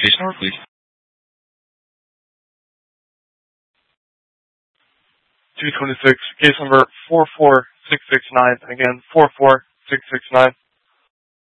Case number, please. 226, case number 44669. Again, 44669.